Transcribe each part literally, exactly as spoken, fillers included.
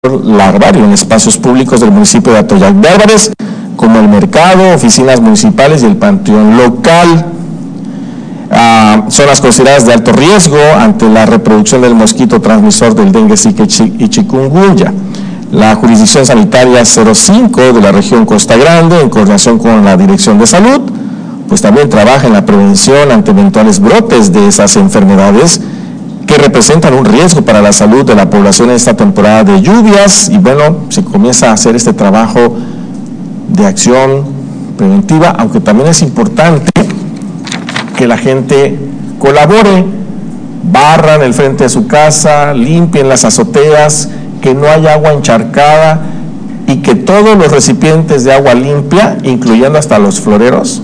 larvario en espacios públicos del municipio de Atoyac de Álvarez, como el mercado, oficinas municipales y el panteón local. Ah, zonas consideradas de alto riesgo ante la reproducción del mosquito transmisor del dengue, zika y chikungunya. La jurisdicción sanitaria cero cinco de la región Costa Grande, en coordinación con la Dirección de Salud, pues también trabaja en la prevención ante eventuales brotes de esas enfermedades que representan un riesgo para la salud de la población en esta temporada de lluvias. Y bueno, se comienza a hacer este trabajo de acción preventiva, aunque también es importante que la gente colabore, barran el frente de su casa, limpien las azoteas, que no haya agua encharcada y que todos los recipientes de agua limpia, incluyendo hasta los floreros,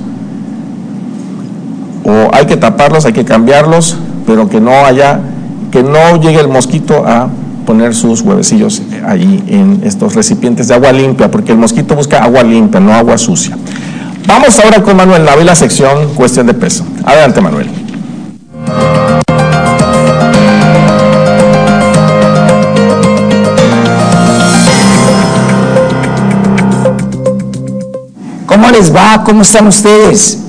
o hay que taparlos, hay que cambiarlos, pero que no haya, que no llegue el mosquito a poner sus huevecillos allí en estos recipientes de agua limpia, porque el mosquito busca agua limpia, no agua sucia. Vamos ahora con Manuel Nava y la sección Cuestión de Peso. Adelante, Manuel. ¿Cómo les va? ¿Cómo están ustedes?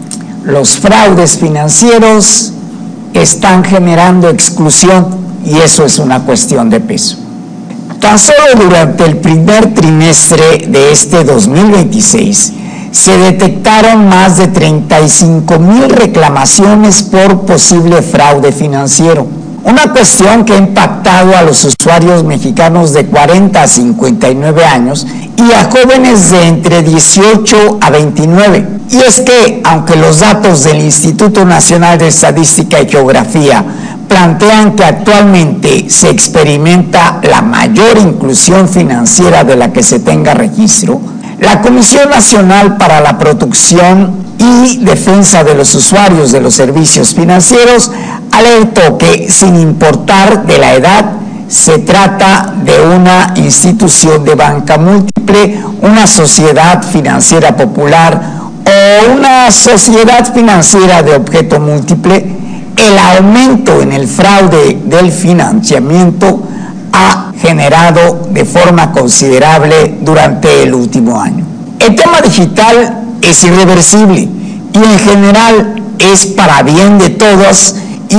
Los fraudes financieros están generando exclusión y eso es una cuestión de peso. Tan solo durante el primer trimestre de este dos mil veintiséis se detectaron más de treinta y cinco mil reclamaciones por posible fraude financiero. Una cuestión que ha impactado a los usuarios mexicanos de cuarenta a cincuenta y nueve años y a jóvenes de entre dieciocho a veintinueve. Y es que, aunque los datos del Instituto Nacional de Estadística y Geografía plantean que actualmente se experimenta la mayor inclusión financiera de la que se tenga registro, la Comisión Nacional para la Protección y Defensa de los Usuarios de los Servicios Financieros alertó que, sin importar de la edad, se trata de una institución de banca múltiple, una sociedad financiera popular o una sociedad financiera de objeto múltiple. El aumento en el fraude del financiamiento ha generado de forma considerable durante el último año. El tema digital es irreversible y en general es para bien de todos,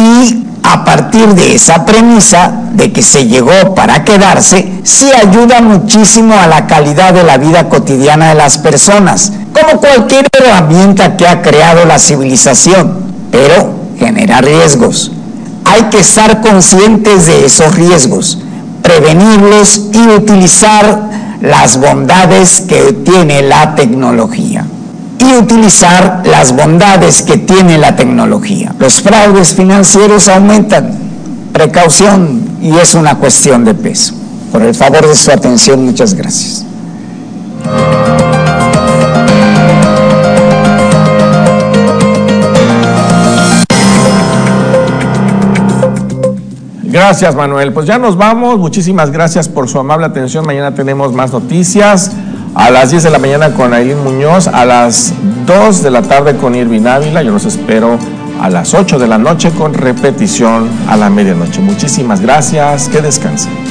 y a partir de esa premisa de que se llegó para quedarse, sí ayuda muchísimo a la calidad de la vida cotidiana de las personas, como cualquier herramienta que ha creado la civilización, pero genera riesgos. Hay que estar conscientes de esos riesgos, prevenirlos y utilizar las bondades que tiene la tecnología. Y utilizar las bondades que tiene la tecnología. Los fraudes financieros aumentan. Precaución, y es una cuestión de peso. Por el favor de su atención, muchas gracias. Gracias, Manuel. Pues ya nos vamos. Muchísimas gracias por su amable atención. Mañana tenemos más noticias. A las diez de la mañana con Ailín Muñoz, a las dos de la tarde con Irvin Ávila. Yo los espero a las ocho de la noche con repetición a la medianoche. Muchísimas gracias. Que descansen.